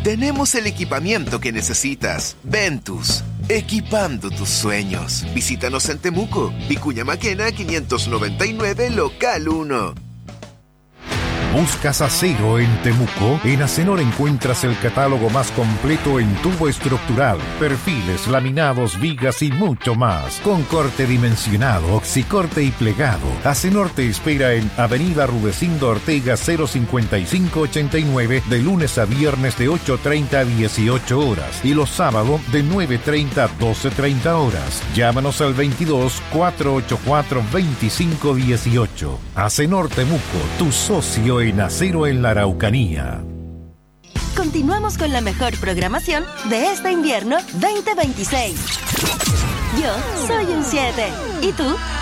Tenemos el equipamiento que necesitas. Ventus, equipando tus sueños. Visítanos en Temuco, Vicuña Maquena 599, local 1. ¿Buscas acero en Temuco? En Acenor encuentras el catálogo más completo en tubo estructural, perfiles, laminados, vigas y mucho más. Con corte dimensionado, oxicorte y plegado. Acenor te espera en Avenida Rudecindo Ortega 05589 de lunes a viernes de 8:30 a 18 horas y los sábados de 9:30 a 12:30 horas. Llámanos al 22 484 2518. Acenor Temuco, tu socio en acero en la Araucanía. Continuamos con la mejor programación de este invierno 2026. Yo soy un 7. ¿Y tú?